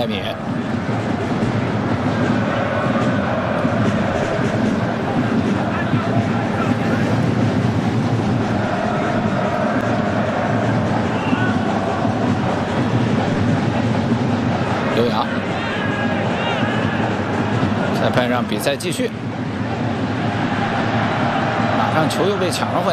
米。刘洋，裁判让比赛继续，马上球又被抢了回来。